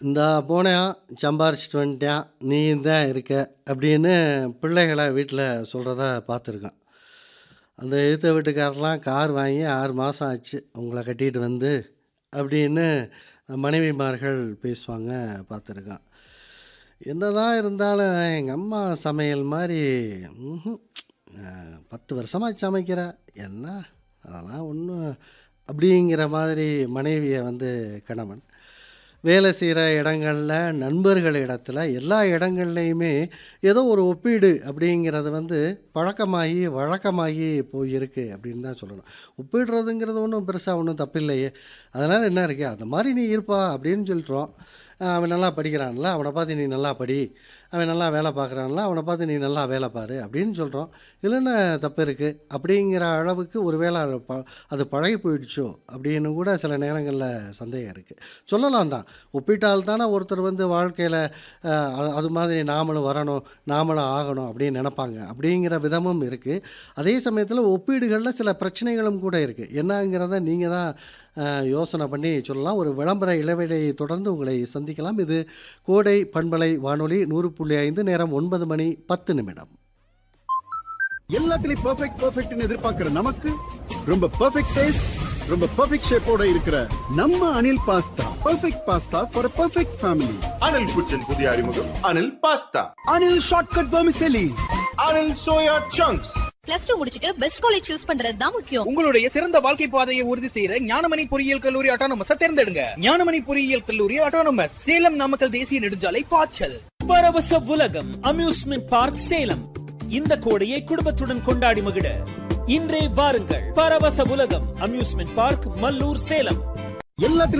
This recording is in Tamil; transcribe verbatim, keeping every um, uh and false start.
இந்தா போனேன், சம்பாரிச்சுட்டு வந்துட்டேன், நீ தான் இருக்க அப்படின்னு பிள்ளைகள வீட்டில் சொல்கிறத பார்த்துருக்கேன். அந்த எதிர்த்த வீட்டுக்காரர்லாம் கார் வாங்கி ஆறு மாதம் ஆச்சு உங்களை கட்டிட்டு வந்து அப்படின்னு மனைவிமார்கள் பேசுவாங்க பார்த்துருக்கேன். என்னதான் இருந்தாலும் எங்கள் அம்மா சமையல் மாதிரி ம்ஹும், அஹ், பத்து வருஷமாக சமைக்கிற என்ன அதெல்லாம் ஒன்றும் அப்படிங்கிற மாதிரி மனைவியை வந்து கணவன் வேலை செய்கிற இடங்கள்ல நண்பர்கள் இடத்துல எல்லா இடங்கள்லையுமே ஏதோ ஒரு ஒப்பீடு அப்படிங்கிறது வந்து பழக்கமாகி வழக்கமாகி போயிருக்கு அப்படின்னு தான் சொல்லணும். ஒப்பிடுறதுங்கிறது ஒன்றும் பெருசாக ஒன்றும் தப்பில்லையே. அதனால் என்ன இருக்கு அந்த மாதிரி நீ இருப்பா அப்படின்னு சொல்லிட்டுறோம். அஹ் அவன் நல்லா படிக்கிறான்ல அவனை பார்த்து நீ நல்லா படி, அவன் நல்லா வேலை பார்க்குறான்ல அவனை பார்த்து நீ நல்லா வேலை பாரு அப்படின்னு சொல்கிறோம். இதில் என்ன தப்பு இருக்குது அப்படிங்கிற அளவுக்கு ஒரு வேளை அது ப அது பழகி போயிடுச்சோ அப்படின்னு கூட சில நேரங்களில் சந்தேகம் இருக்குது. சொல்லலாம் தான், ஒப்பிட்டால் தானே ஒருத்தர் வந்து வாழ்க்கையில் அது மாதிரி நாமளும் வரணும் நாமளும் ஆகணும் அப்படின்னு நினைப்பாங்க அப்படிங்கிற விதமும் இருக்குது. அதே சமயத்தில் ஒப்பீடுகளில் சில பிரச்சனைகளும் கூட இருக்குது. என்னங்கிறத நீங்கள் தான் அஹ், யோசனை பண்ணி சொல்லலாம். ஒரு விளம்பர இடைவேளையை தொடர்ந்து உங்களை சந்திக்கலாம். இது கோடை பண்பலை வானொலி நூறு புள்ளி ஐந்து, நேரம் ஒன்பது மணி பத்து நிமிடம். எல்லாத்துலயும் பெர்ஃபெக்ட் பெர்ஃபெக்ட்னு எதிர்பார்க்கிற நமக்கு ரொம்ப பெர்ஃபெக்ட் டேஸ்ட், ரொம்ப பெர்ஃபெக்ட் ஷேப்போட இருக்கிற நம்ம Anil pasta perfect pasta for perfect family. Anil குச்சின் புதிய அறிமுகம் Anil pasta. Anil shortcut vermicelli. Anil soya chunks. Plus two முடிச்சிட்டு பெஸ்ட் காலேஜ் சூஸ் பண்றது தான் முக்கியம். உங்களுடைய சிறந்த வாழ்க்கை பாதையை உறுதி செய்யற ஞானமணி பொறியியல் கல்லூரி ஆட்டோனமஸ் தேர்ந்தெடுங்க. ஞானமணி பொறியியல் கல்லூரி ஆட்டோனமஸ், சேலம் நாமக்கல் தேசிய நெடுஞ்சாலை பாய்ச்சல். பரவச உலகம் அம்யூஸ்மெண்ட் பார்க் சேலம். இந்த கோடையை குடும்பத்துடன் கொண்டாடி மகிழ இன்றே வாருங்கள். பரவச உலகம் அம்யூஸ்மெண்ட் பார்க், மல்லூர், சேலம். எல்லாத்துலயும்